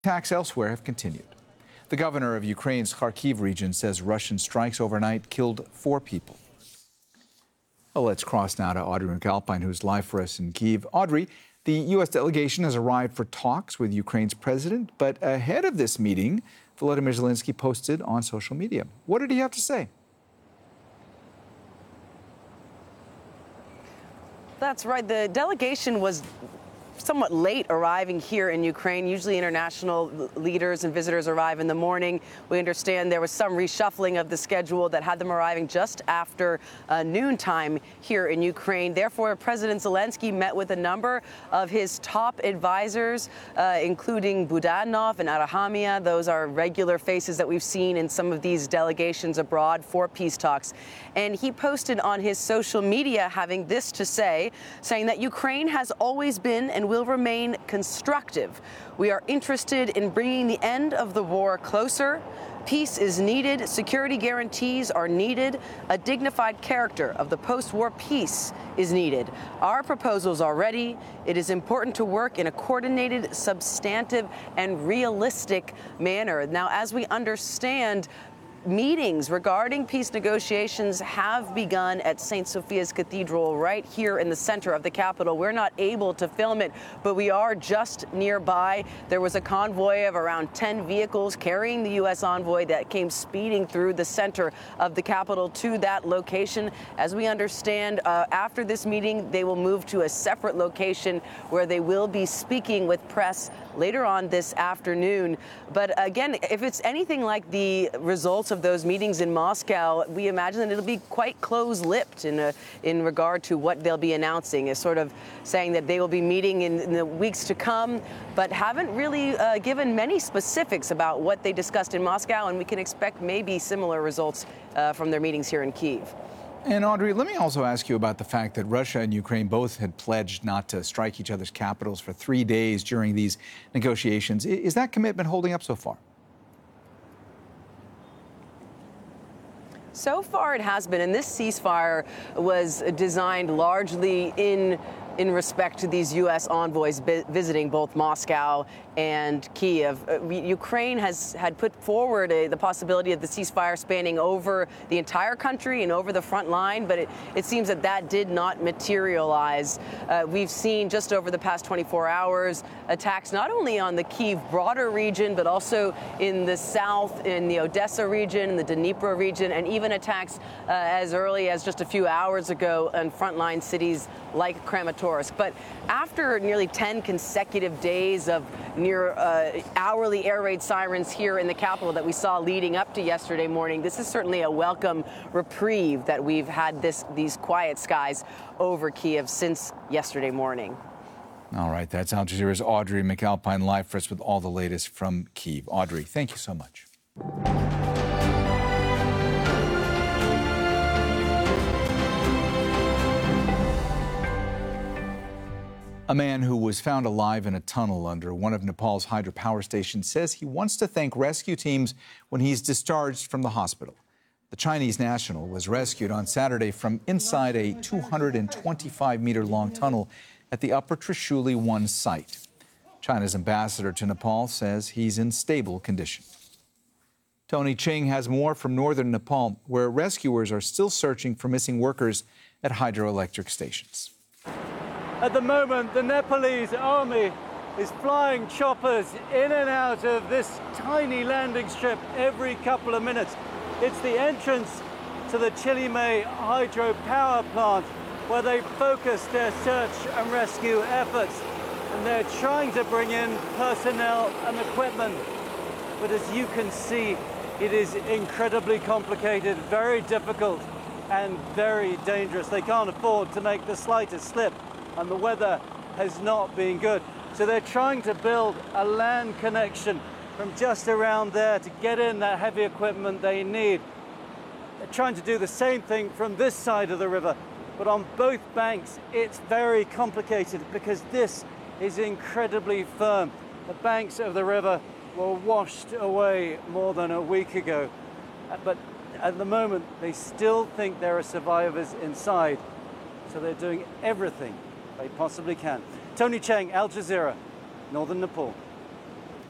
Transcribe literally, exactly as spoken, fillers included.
Attacks elsewhere have continued. The governor of Ukraine's Kharkiv region says Russian strikes overnight killed four people. Well, let's cross now to Audrey McAlpine, who's live for us in Kyiv. Audrey, the U S delegation has arrived for talks with Ukraine's president, but ahead of this meeting, Volodymyr Zelensky posted on social media. What did he have to say? That's right. The delegation was somewhat late arriving here in Ukraine. Usually international leaders and visitors arrive in the morning. We understand there was some reshuffling of the schedule that had them arriving just after uh, noontime here in Ukraine. Therefore, President Zelensky met with a number of his top advisors, uh, including Budanov and Arahamia. Those are regular faces that we've seen in some of these delegations abroad for peace talks. And he posted on his social media having this to say, saying that Ukraine has always been and will remain constructive. We are interested in bringing the end of the war closer. Peace is needed. Security guarantees are needed. A dignified character of the post-war peace is needed. Our proposals are ready. It is important to work in a coordinated, substantive, and realistic manner. Now, as we understand, meetings regarding peace negotiations have begun at Saint Sophia's Cathedral right here in the center of the capital. We're not able to film it, but we are just nearby. There was a convoy of around ten vehicles carrying the U S envoy that came speeding through the center of the capital to that location. As we understand, uh, after this meeting, they will move to a separate location where they will be speaking with press later on this afternoon. But again, if it's anything like the results of those meetings in Moscow, we imagine that it'll be quite close-lipped in a, in regard to what they'll be announcing, is sort of saying that they will be meeting in, in the weeks to come, but haven't really uh, given many specifics about what they discussed in Moscow, and we can expect maybe similar results uh, from their meetings here in Kyiv. And Audrey, let me also ask you about the fact that Russia and Ukraine both had pledged not to strike each other's capitals for three days during these negotiations. Is that commitment holding up so far? So far it has been, and this ceasefire was designed largely in in respect to these U S envoys visiting both Moscow and Kyiv. Uh, Ukraine has had put forward a, the possibility of the ceasefire spanning over the entire country and over the front line, but it, it seems that that did not materialize. Uh, we've seen just over the past twenty-four hours attacks not only on the Kyiv broader region, but also in the south, in the Odessa region, in the Dnipro region, and even attacks uh, as early as just a few hours ago in frontline cities like Kramatorsk. But after nearly ten consecutive days of near uh, hourly air raid sirens here in the capital that we saw leading up to yesterday morning, this is certainly a welcome reprieve that we've had this these quiet skies over Kyiv since yesterday morning. All right, that's Al Jazeera's Audrey McAlpine live for us with all the latest from Kyiv. Audrey, thank you so much. A man who was found alive in a tunnel under one of Nepal's hydropower stations says he wants to thank rescue teams when he's discharged from the hospital. The Chinese national was rescued on Saturday from inside a two hundred twenty-five meter long tunnel at the Upper Trishuli one site. China's ambassador to Nepal says he's in stable condition. Tony Ching has more from northern Nepal, where rescuers are still searching for missing workers at hydroelectric stations. At the moment, the Nepalese army is flying choppers in and out of this tiny landing strip every couple of minutes. It's the entrance to the Chilime hydropower plant where they focus their search and rescue efforts. And they're trying to bring in personnel and equipment. But as you can see, it is incredibly complicated, very difficult, and very dangerous. They can't afford to make the slightest slip, and the weather has not been good. So they're trying to build a land connection from just around there to get in that heavy equipment they need. They're trying to do the same thing from this side of the river, but on both banks it's very complicated because this is incredibly firm. The banks of the river were washed away more than a week ago, but at the moment they still think there are survivors inside, so they're doing everything they possibly can. Tony Cheng, Al Jazeera, Northern Nepal.